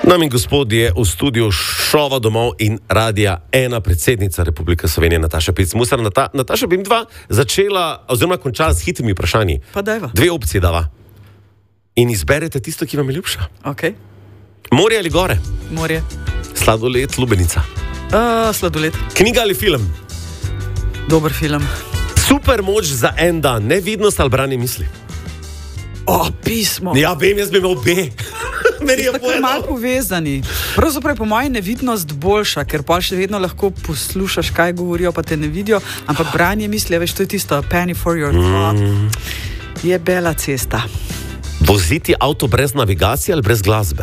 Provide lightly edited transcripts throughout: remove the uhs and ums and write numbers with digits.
Dame in gospodje, v studiu Šova domov in Radia 1 predsednica Republike Slovenije Nataša Pirc Musar. Nataša, bi mi dva začela oziroma končala s hitrimi vprašanji. Pa dajva. Dve opcije dava. In izberete tisto, ki vam je ljubša. Okay. Morje ali gore? Morje. Sladoled, lubenica. Sladoled. Knjiga ali film? Dober film. Super moč za en dan, nevidnost ali branje misli? Pismo. Ja, vem, jaz bi imel obe. Tako je malo povezani. Pravzaprav je po mojem nevidnost boljša, ker pa še vedno lahko poslušaš, kaj govorijo, pa te ne vidijo, ampak branje misli, veš, to je tisto, penny for your thought. Je bela cesta. Voziti avto brez navigacije ali brez glasbe?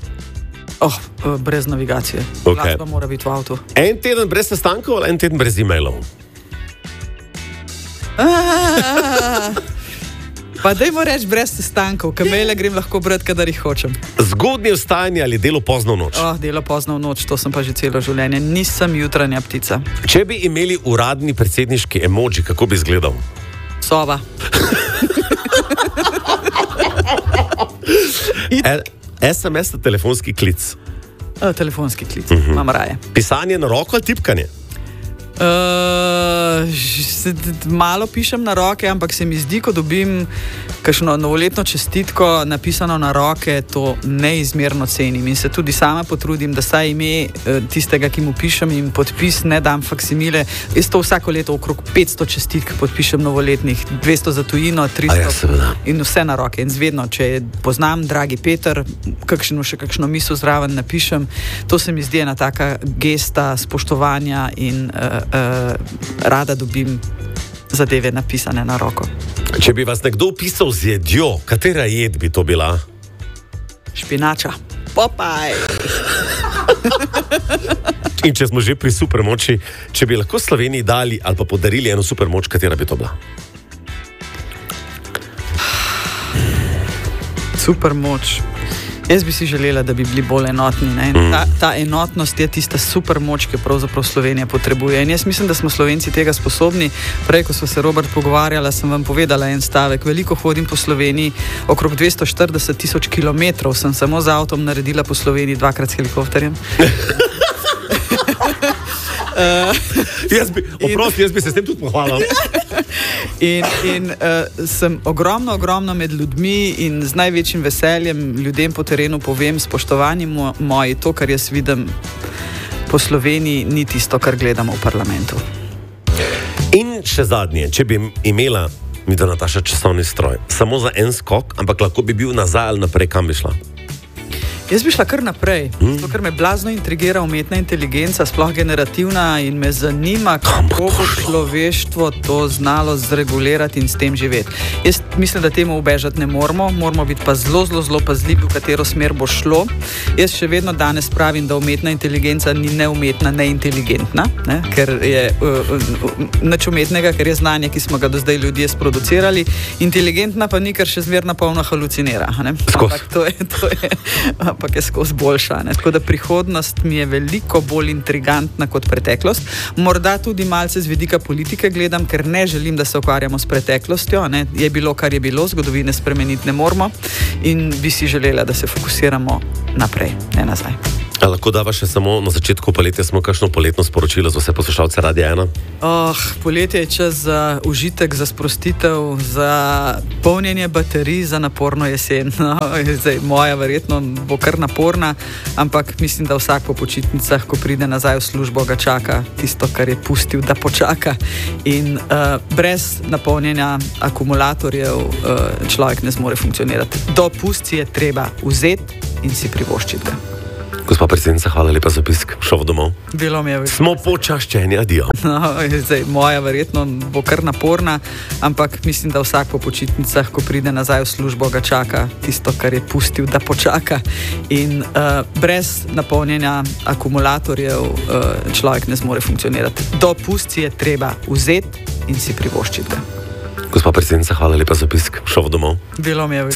Brez navigacije. Okay. Glasba mora biti v avtu. En teden brez sestankov ali en teden brez e-mailov? Pa dajmo reči brez sestankov, ker maile grem lahko brati, kadar jih hočem. Zgodnje vstajanje ali delo pozno v noč? Delo pozno v noč, to sem pa že celo življenje. Nisem jutranja ptica. Če bi imeli uradni predsedniški emoji, kako bi izgledal? Sova. SMS, telefonski klic? Telefonski klic, imam raje. Pisanje na roko ali tipkanje? Malo pišem na roke, ampak se mi zdi, ko dobim kakšno novoletno čestitko napisano na roke, to neizmerno cenim in se tudi sama potrudim, da saj ime tistega, ki mu pišem, in podpis ne dam faksimile. Jaz to vsako leto okrog 500 čestitk podpišem novoletnih, 200 za tujino, 300 in vse na roke. In zvedno, če poznam, dragi Peter, še kakšno misel zraven napišem, to se mi zdi ena taka gesta spoštovanja in rada dobim zadeve napisane na roko. Če bi vas nekdo opisal z jedjo, katera jed bi to bila? Špinača. Popaj! In če smo že pri supermoči, če bi lahko Sloveniji dali ali pa podarili eno supermoč, katera bi to bila? Supermoč. Jaz bi si želela, da bi bili bolj enotni. Ta enotnost je tista super moč, ki pravzaprav Slovenija potrebuje. In jaz mislim, da smo Slovenci tega sposobni. Prej, ko smo se, Robert, pogovarjala, sem vam povedala en stavek. Veliko hodim po Sloveniji, okrog 240,000 kilometrov sem samo z avtom naredila po Sloveniji, 2-krat s helikopterjem. Jaz bi se s tem tudi pohvalil. In sem ogromno med ljudmi in z največjim veseljem ljudem po terenu povem, spoštovani moji, to, kar jaz vidim po Sloveniji, ni tisto, kar gledamo v parlamentu. In še zadnje, če bi imela, mi da Nataša, časovni stroj, samo za en skok, ampak lahko bi bil nazaj ali naprej, kam bi šla? Jaz bi šla kar naprej, zato ker me blazno intrigira umetna inteligenca, sploh generativna, in me zanima, kako bo človeštvo to znalo zregulirati in s tem živeti. Jaz mislim, da temu ubežati ne moramo biti pa zelo pazljivi, v katero smer bo šlo. Jaz še vedno danes pravim, da umetna inteligenca ni neumetna, neinteligentna, ker je nič umetnega, ker je znanje, ki smo ga do zdaj ljudje sproducirali, inteligentna pa ni, ker še zmerno polno halucinira. Ampak je skozi boljša. Tako da prihodnost mi je veliko bolj intrigantna kot preteklost. Morda tudi malce z vidika politike gledam, ker ne želim, da se ukvarjamo s preteklostjo. Je bilo, kar je bilo, zgodovine spremeniti ne moramo in bi si želela, da se fokusiramo naprej, ne nazaj. A lahko dava še samo na začetku poletja smo kakšno poletno sporočilo za vse poslušalce Radia 1? Poletje je čas za užitek, za sprostitev, za polnjenje baterij, za naporno jesen. Zdaj, moja verjetno bo kar naporna, ampak mislim, da vsak po počitnicah, ko pride nazaj v službo, ga čaka tisto, kar je pustil, da počaka. In brez napolnjenja akumulatorjev človek ne zmore funkcionirati. Dopust si je treba vzeti in si privoščiti ga. Gospa predsednica, hvala lepa za obisk. Šov domov. Bilo mi je veliko. Smo počaščeni, adijo. Zdaj, moja verjetno bo kar naporna, ampak mislim, da vsak po počitnicah, ko pride nazaj v službo, ga čaka tisto, kar je pustil, da počaka. In brez napolnjenja akumulatorjev človek ne zmore funkcionirati. Dopust si je treba vzeti in si privoščiti ga. Gospa predsednica, hvala lepa za obisk. Šov domov. Bilo mi je veliko.